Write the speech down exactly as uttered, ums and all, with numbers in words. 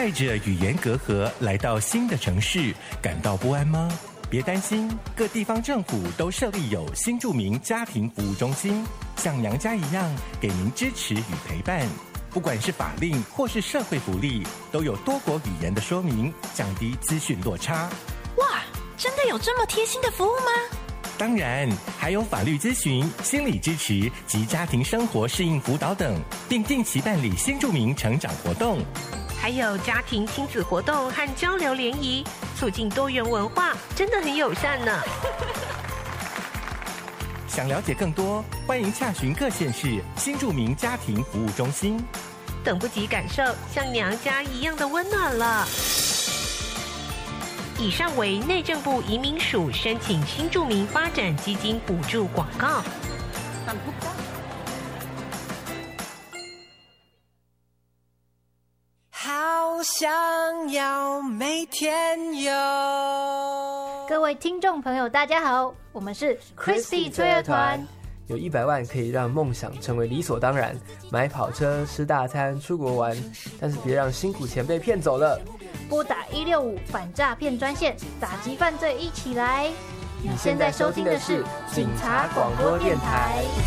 带着语言隔阂来到新的城市，感到不安吗？别担心，各地方政府都设立有新住民家庭服务中心，像娘家一样给您支持与陪伴。不管是法令或是社会福利，都有多国语言的说明，降低资讯落差。 哇，真的有这么贴心的服务吗？ 当然，还有法律咨询、心理支持及家庭生活适应辅导等，并定期办理新住民成长活动。 还有家庭亲子活动和交流联谊，促进多元文化，真的很友善呢。 想了解更多，欢迎洽询各县市新住民家庭服务中心。 等不及感受像娘家一样的温暖了。以上为内政部移民署申请新住民发展基金补助广告。 好想要每天有。 各位听众朋友大家好，我们是 Crispy 催儿团， 有一百万可以让梦想成为理所当然，买跑车、吃大餐、出国玩，但是别让辛苦钱被骗走了。 拨打一六五反诈骗专线，打击犯罪一起来。 你现在收听的是警察广播电台。